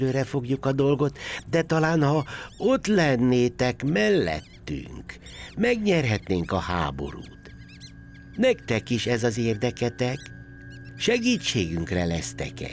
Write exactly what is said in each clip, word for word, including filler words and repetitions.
Előre fogjuk a dolgot, de talán ha ott lennétek mellettünk, megnyerhetnénk a háborút. Nektek is ez az érdeketek? Segítségünkre lesztek-e?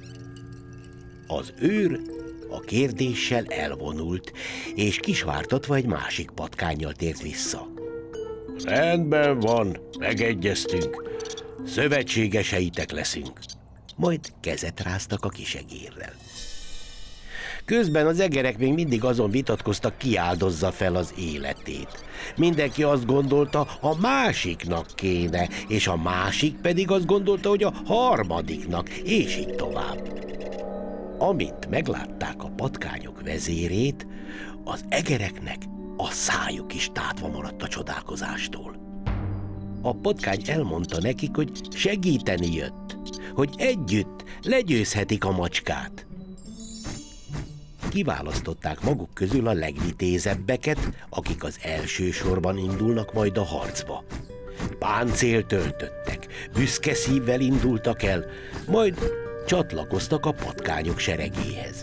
Az őr a kérdéssel elvonult, és kisvártatva egy másik patkánnyal tért vissza. Rendben van, megegyeztünk. Szövetségeseitek leszünk. Majd kezet ráztak a kisegérrel. Közben az egerek még mindig azon vitatkoztak, ki áldozza fel az életét. Mindenki azt gondolta, a másiknak kéne, és a másik pedig azt gondolta, hogy a harmadiknak, és így tovább. Amint meglátták a patkányok vezérét, az egereknek a szájuk is tátva maradt a csodálkozástól. A patkány elmondta nekik, hogy segíteni jött, hogy együtt legyőzhetik a macskát. Kiválasztották maguk közül a legvitézebbeket, akik az első sorban indulnak majd a harcba. Páncélt öltöttek, büszke szívvel indultak el, majd csatlakoztak a patkányok seregéhez.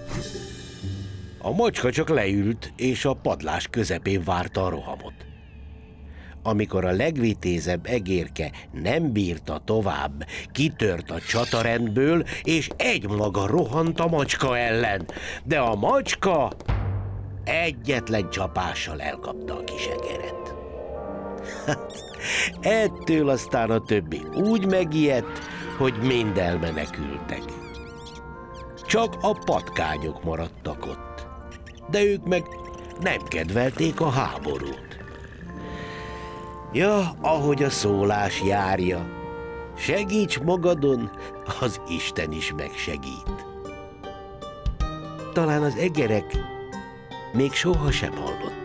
A macska csak leült, és a padlás közepén várta a rohamot. Amikor a legvitézebb egérke nem bírta tovább, kitört a csatarendből, és egymaga rohant a macska ellen, de a macska egyetlen csapással elkapta a kis egeret. Hát, ettől aztán a többi úgy megijedt, hogy mind elmenekültek. Csak a patkányok maradtak ott, de ők meg nem kedvelték a háborút. Ja, ahogy a szólás járja, segíts magadon, az Isten is megsegít. Talán az egerek még sohasem hallották